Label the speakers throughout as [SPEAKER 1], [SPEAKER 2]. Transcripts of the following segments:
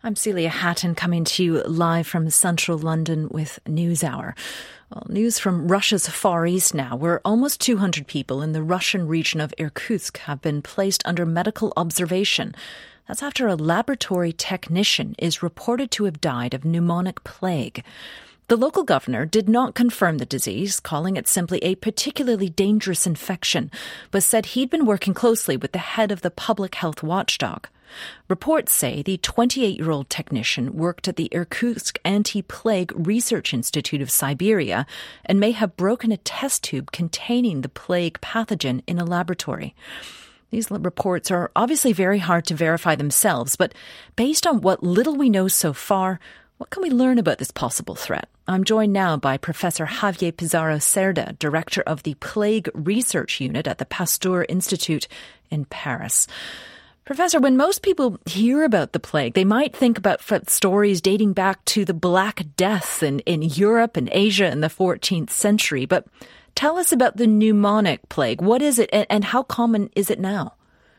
[SPEAKER 1] I'm Celia Hatton coming to you live from central London with NewsHour. Well, news from Russia's Far East now, where almost 200 people in the Russian region of Irkutsk have been placed under medical observation. That's after a laboratory technician is reported to have died of pneumonic plague. The local governor did not confirm the disease, calling it simply a particularly dangerous infection, but said he'd been working closely with the head of the public health watchdog. Reports say the 28-year-old technician worked at the Irkutsk Anti-Plague Research Institute of Siberia and may have broken a test tube containing the plague pathogen in a laboratory. These reports are obviously very hard to verify themselves, but based on what little we know so far, what can we learn about this possible threat? I'm joined now by Professor Javier Pizarro Cerda, Director of the Plague Research Unit at the Pasteur Institute in Paris. Professor, when most people hear about the plague, they might think about stories dating back to the Black Death in Europe and Asia in the 14th century. But tell us about the pneumonic plague. What is it and how common is it now?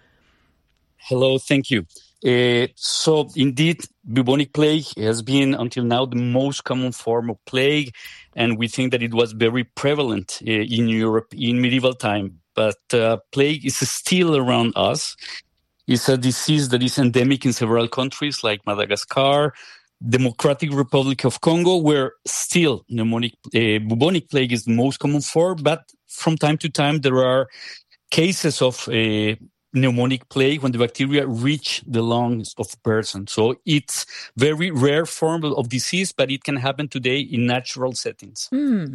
[SPEAKER 2] Hello, thank you. So indeed, bubonic plague has been until now the most common form of plague, and we think that it was very prevalent in Europe in medieval time. But plague is still around us. It's a disease that is endemic in several countries like Madagascar, Democratic Republic of Congo, where still bubonic plague is the most common form. But from time to time, there are cases of pneumonic plague when the bacteria reach the lungs of a person. So it's very rare form of disease, but it can happen today in natural settings.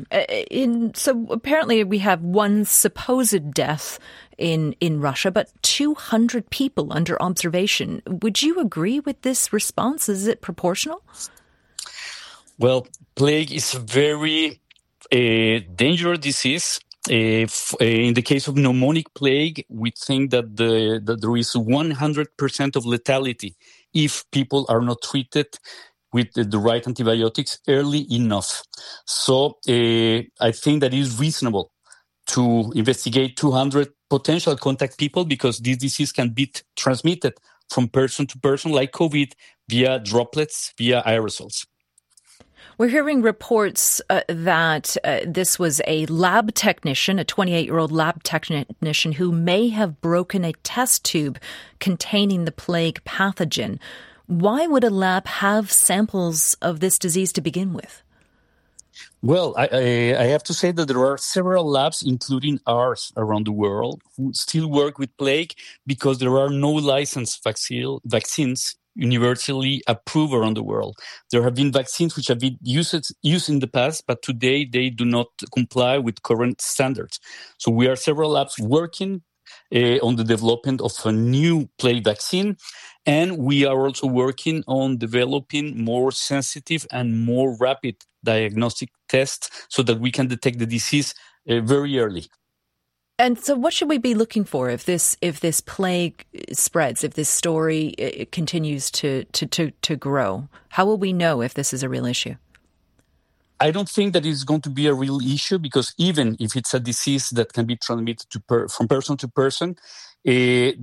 [SPEAKER 1] So apparently we have one supposed death in Russia, but 200 people under observation. Would you agree with this response? Is it proportional?
[SPEAKER 2] Well, plague is a very dangerous disease. In the case of pneumonic plague, we think that there is 100% of lethality if people are not treated with the right antibiotics early enough. So I think that it is reasonable to investigate 200 potential contact people because this disease can be transmitted from person to person like COVID via droplets, via aerosols.
[SPEAKER 1] We're hearing reports that this was a lab technician, a 28-year-old lab technician who may have broken a test tube containing the plague pathogen. Why would a lab have samples of this disease to begin with?
[SPEAKER 2] Well, I have to say that there are several labs, including ours around the world, who still work with plague because there are no licensed vaccines universally approved around the world. There have been vaccines which have been used in the past, but today they do not comply with current standards. So we are several labs working on the development of a new plague vaccine, and we are also working on developing more sensitive and more rapid diagnostic tests so that we can detect the disease very early.
[SPEAKER 1] And so what should we be looking for if this plague spreads, if this story continues to grow? How will we know if this is a real issue?
[SPEAKER 2] I don't think that it's going to be a real issue because even if it's a disease that can be transmitted from person to person, the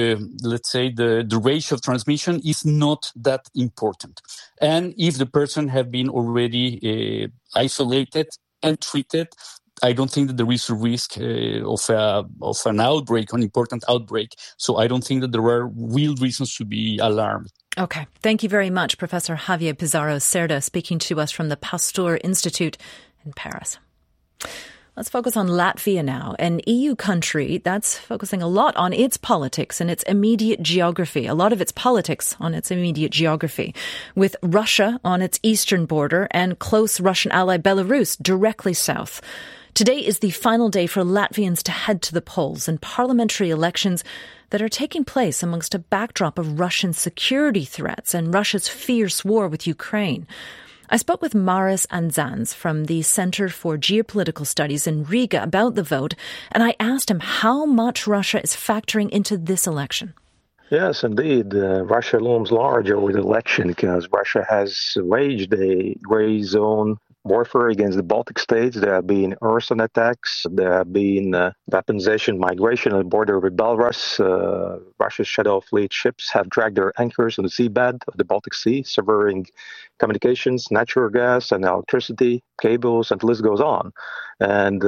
[SPEAKER 2] ratio of transmission is not that important. And if the person have been already isolated and treated, I don't think that there is a risk of an outbreak, an important outbreak. So I don't think that there are real reasons to be alarmed.
[SPEAKER 1] Okay. Thank you very much, Professor Javier Pizarro Cerda, speaking to us from the Pasteur Institute in Paris. Let's focus on Latvia now, an EU country that's focusing a lot on its politics and its immediate geography, a lot of its politics on its immediate geography, with Russia on its eastern border and close Russian ally Belarus directly south. Today is the final day for Latvians to head to the polls in parliamentary elections that are taking place amongst a backdrop of Russian security threats and Russia's fierce war with Ukraine. I spoke with Maris Anzans from the Center for Geopolitical Studies in Riga about the vote, and I asked him how much Russia is factoring into this election.
[SPEAKER 3] Yes, indeed. Russia looms large over the election because Russia has waged a gray zone warfare against the Baltic states. There have been arson attacks. There have been weaponization, migration on the border with Belarus. Russia's Shadow Fleet ships have dragged their anchors on the seabed of the Baltic Sea, severing communications, natural gas, and electricity cables, and the list goes on. And,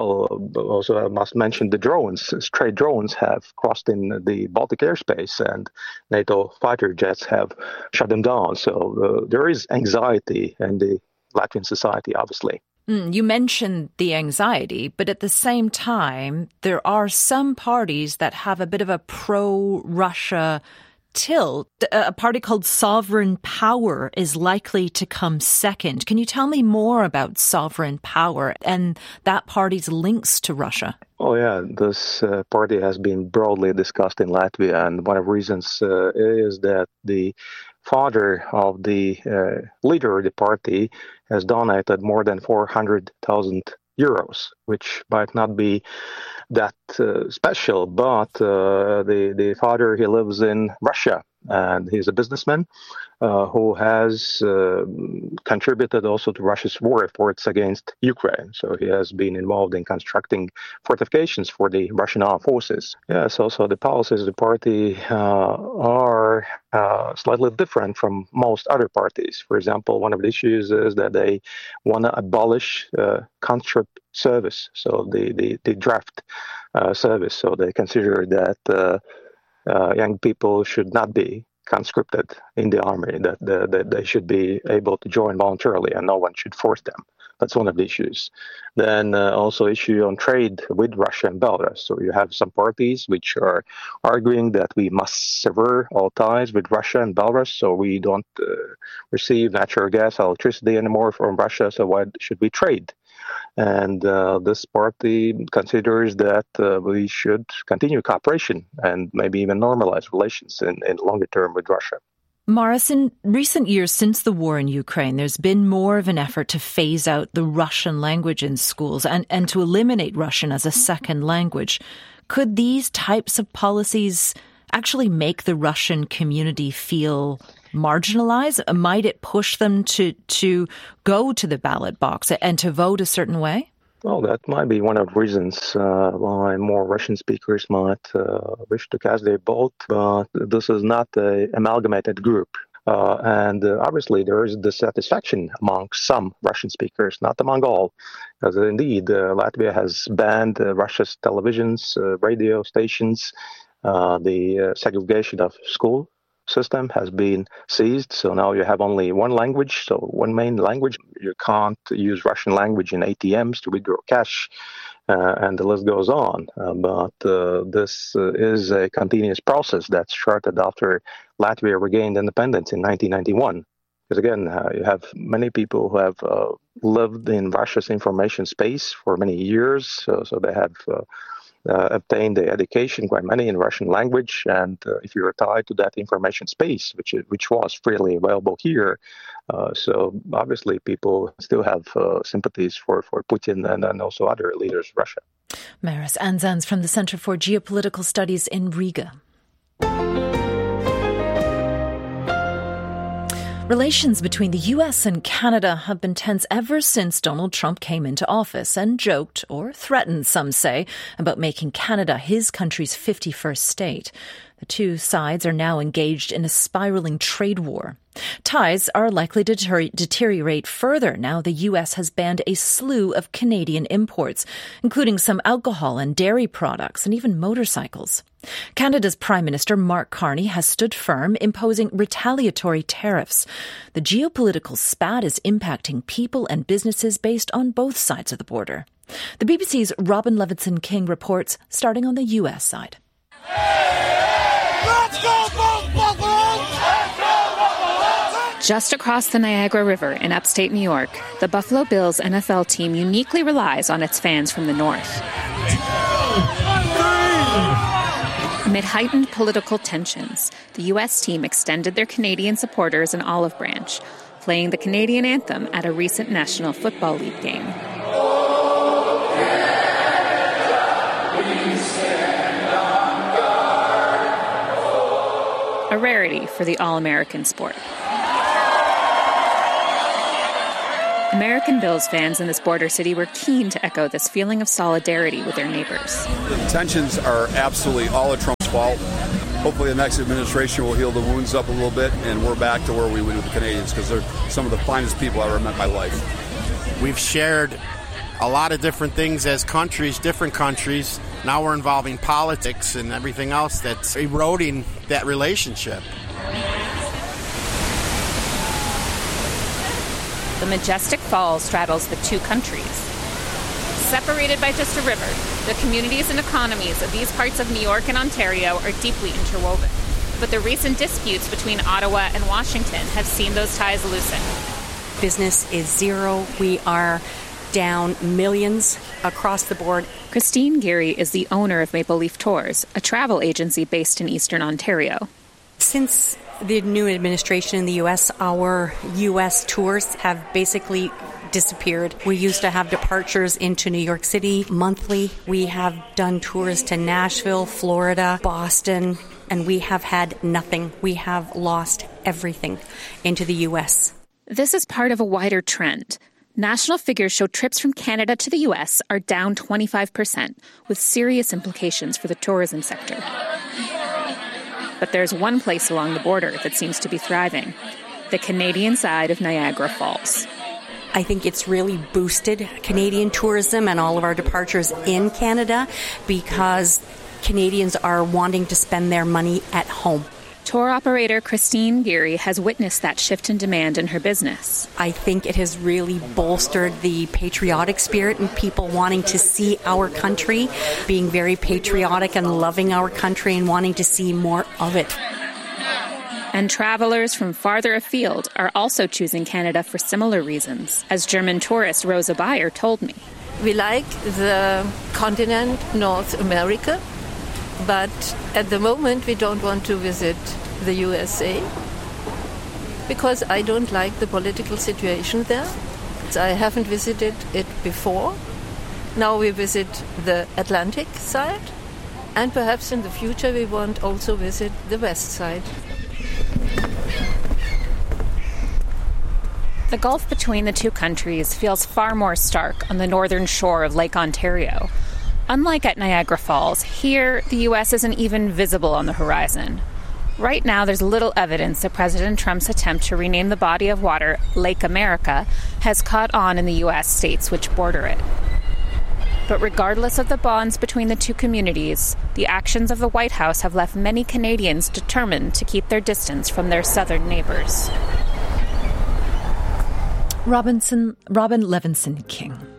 [SPEAKER 3] also I must mention the drones. Stray drones have crossed in the Baltic airspace, and NATO fighter jets have shut them down. So there is anxiety in the Latvian society, obviously.
[SPEAKER 1] You mentioned the anxiety, but at the same time, there are some parties that have a bit of a pro-Russia tilt. A party called Sovereign Power is likely to come second. Can you tell me more about Sovereign Power and that party's links to Russia?
[SPEAKER 3] Oh, yeah. This party has been broadly discussed in Latvia, and one of the reasons is that the father of the leader of the party has donated more than 400,000 euros, which might not be that special, but the father, he lives in Russia, and he's a businessman who has contributed also to Russia's war efforts against Ukraine. So he has been involved in constructing fortifications for the Russian armed forces. Yes, also the policies of the party are slightly different from most other parties. For example, one of the issues is that they want to abolish conscript service, so the draft service. So they consider that young people should not be conscripted in the army, that they should be able to join voluntarily and no one should force them. That's one of the issues. Then also issue on trade with Russia and Belarus. So you have some parties which are arguing that we must sever all ties with Russia and Belarus, so we don't receive natural gas, electricity anymore from Russia, so why should we trade? And this party considers that we should continue cooperation and maybe even normalize relations in longer term with Russia.
[SPEAKER 1] Maris, in recent years since the war in Ukraine, there's been more of an effort to phase out the Russian language in schools and to eliminate Russian as a second language. Could these types of policies actually make the Russian community feel marginalized? Might it push them to go to the ballot box and to vote a certain way?
[SPEAKER 3] Well, that might be one of the reasons why more Russian speakers might wish to cast their vote, but this is not an amalgamated group. And obviously there is dissatisfaction among some Russian speakers, not among all, because indeed Latvia has banned Russia's televisions, radio stations. The segregation of school system has been seized, so now you have only one language, so one main language. You can't use Russian language in ATMs to withdraw cash, and the list goes on. But this is a continuous process that started after Latvia regained independence in 1991. Because again, you have many people who have lived in Russia's information space for many years, so they have obtained the education, quite many in Russian language, and if you're tied to that information space, which was freely available here, so obviously people still have sympathies for Putin and also other leaders of Russia.
[SPEAKER 1] Maris Anzans from the Center for Geopolitical Studies in Riga. Relations between the U.S. and Canada have been tense ever since Donald Trump came into office and joked, or threatened, some say, about making Canada his country's 51st state. The two sides are now engaged in a spiraling trade war. Ties are likely to deteriorate further now the U.S. has banned a slew of Canadian imports, including some alcohol and dairy products and even motorcycles. Canada's Prime Minister Mark Carney has stood firm, imposing retaliatory tariffs. The geopolitical spat is impacting people and businesses based on both sides of the border. The BBC's Robin Levinson King reports, starting on the U.S. side.
[SPEAKER 4] Let's go, Buffalo! Just across the Niagara River in upstate New York, the Buffalo Bills NFL team uniquely relies on its fans from the north. Amid heightened political tensions, the U.S. team extended their Canadian supporters an olive branch, playing the Canadian anthem at a recent National Football League game. A rarity for the all-American sport. American Bills fans in this border city were keen to echo this feeling of solidarity with their neighbors.
[SPEAKER 5] The tensions are absolutely all of Trump's fault. Hopefully the next administration will heal the wounds up a little bit, and we're back to where we were with the Canadians, because they're some of the finest people I've ever met in my life.
[SPEAKER 6] We've shared a lot of different things as countries, different countries. Now we're involving politics and everything else that's eroding that relationship.
[SPEAKER 4] The majestic falls straddles the two countries. Separated by just a river, the communities and economies of these parts of New York and Ontario are deeply interwoven. But the recent disputes between Ottawa and Washington have seen those ties loosen.
[SPEAKER 7] Business is zero. We are down millions across the board.
[SPEAKER 4] Christine Geary is the owner of Maple Leaf Tours, a travel agency based in Eastern Ontario.
[SPEAKER 7] Since the new administration in the U.S., our U.S. tours have basically disappeared. We used to have departures into New York City monthly. We have done tours to Nashville, Florida, Boston, and we have had nothing. We have lost everything into the U.S.
[SPEAKER 4] This is part of a wider trend. National figures show trips from Canada to the U.S. are down 25%, with serious implications for the tourism sector. But there's one place along the border that seems to be thriving, the Canadian side of Niagara Falls.
[SPEAKER 7] I think it's really boosted Canadian tourism and all of our departures in Canada because Canadians are wanting to spend their money at home.
[SPEAKER 4] Tour operator Christine Geary has witnessed that shift in demand in her business.
[SPEAKER 7] I think it has really bolstered the patriotic spirit and people wanting to see our country, being very patriotic and loving our country and wanting to see more of it.
[SPEAKER 4] And travelers from farther afield are also choosing Canada for similar reasons, as German tourist Rosa Bayer told me.
[SPEAKER 8] We like the continent, North America, but at the moment we don't want to visit the USA because I don't like the political situation there. I haven't visited it before. Now we visit the Atlantic side, and perhaps in the future we want also visit the west side.
[SPEAKER 4] The gulf between the two countries feels far more stark on the northern shore of Lake Ontario. Unlike at Niagara Falls, here the U.S. isn't even visible on the horizon. Right now, there's little evidence that President Trump's attempt to rename the body of water Lake America has caught on in the U.S. states which border it. But regardless of the bonds between the two communities, the actions of the White House have left many Canadians determined to keep their distance from their southern neighbors.
[SPEAKER 1] Robin Levinson King.